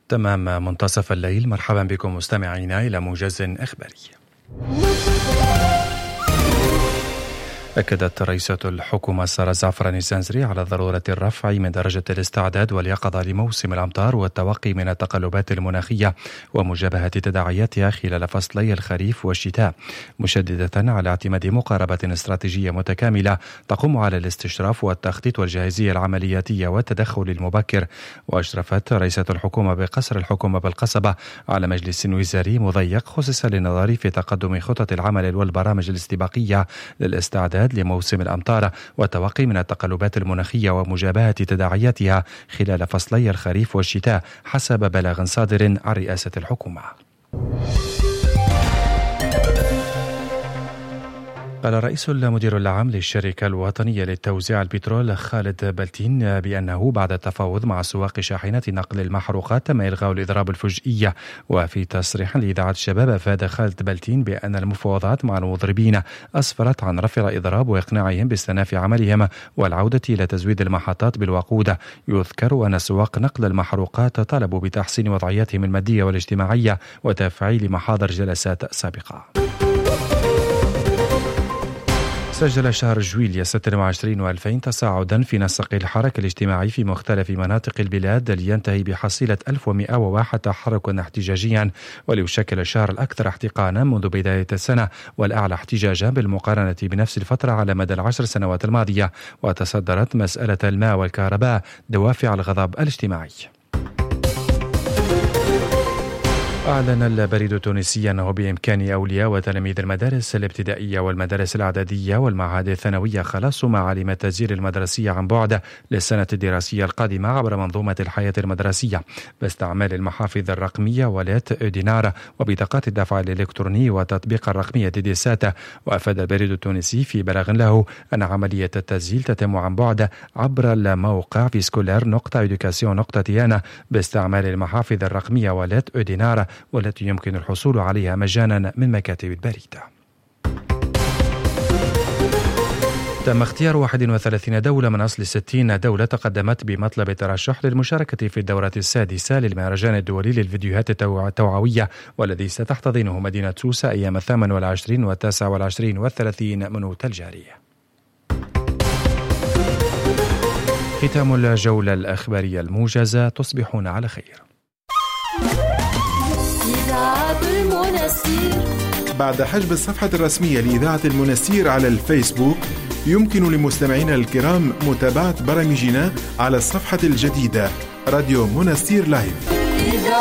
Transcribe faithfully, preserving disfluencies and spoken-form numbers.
تمام منتصف الليل. مرحبا بكم مستمعينا إلى موجز إخباري. أكدت رئيسة الحكومة سارة زعفران الزنزري على ضرورة الرفع من درجة الاستعداد واليقظة لموسم الأمطار والتوقي من التقلبات المناخية ومجابهة تداعياتها خلال فصلي الخريف والشتاء، مشددة على اعتماد مقاربة استراتيجية متكاملة تقوم على الاستشراف والتخطيط والجاهزية العملياتية والتدخل المبكر. وأشرفت رئيسة الحكومة بقصر الحكومة بالقصبة على مجلس وزاري مضيق خصص للنظر في تقدم خطط العمل والبرامج الاستباقية للاستعداد لموسم الأمطار والتوقي من التقلبات المناخية ومجابهة تداعياتها خلال فصلي الخريف والشتاء حسب بلاغ صادر عن رئاسة الحكومة. قال الرئيس المدير العام للشركة الوطنية للتوزيع البترول خالد بلتين بأنه بعد التفاوض مع سواق شاحنات نقل المحروقات تم إلغاء الإضراب الفجئي. وفي تصريح لإذاعة الشباب أفاد خالد بلتين بأن المفاوضات مع المضربين أسفرت عن رفع الإضراب وإقناعهم باستئناف عملهم والعودة إلى تزويد المحطات بالوقود. يذكر أن سواق نقل المحروقات طالبوا بتحسين وضعيتهم المادية والاجتماعية وتفعيل محاضر جلسات سابقة. سجل شهر جويلية ستة وعشرين وألفين تصاعدا في نسق الحركة الاجتماعي في مختلف مناطق البلاد لينتهي بحصيلة ألف ومئة وواحد تحركا احتجاجيا، وليشكل الشهر الأكثر احتقانا منذ بداية السنة والأعلى احتجاجا بالمقارنة بنفس الفترة على مدى العشر سنوات الماضية. وتصدرت مسألة الماء والكهرباء دوافع الغضب الاجتماعي. أعلن البريد التونسي أنه بإمكان أولياء وتلاميذ المدارس الابتدائية والمدارس الإعدادية والمعاهد الثانوية خلاص معالم التسجيل المدرسي عن بعد للسنة الدراسية القادمة عبر منظومة الحياة المدرسية باستعمال المحافظ الرقمية ولات أودينار وبطاقات الدفع الإلكتروني وتطبيق الرقمية ديديسات. وأفاد البريد التونسي في بلاغ له أن عملية التسجيل تتم عن بعد عبر الموقع فيسكولار نقطة إدوكاسيون نقطة تيانا باستعمال المحافظ الرقمية ولات أودينار والتي يمكن الحصول عليها مجانا من مكاتب البريد. تم اختيار واحد وثلاثين دولة من أصل ستين دولة تقدمت بمطلب الترشح للمشاركة في الدورة السادسة للمهرجان الدولي للفيديوهات التوعوية والذي ستحتضنه مدينة سوسة أيام الثامن والعشرين والتاسع والعشرين والثلاثين من أوت الجاري. ختام الجولة الأخبارية الموجزة. تصبحون على خير. بعد حجب الصفحة الرسمية لإذاعة المنستير على الفيسبوك، يمكن لمستمعينا الكرام متابعة برامجنا على الصفحة الجديدة راديو منستير لايف.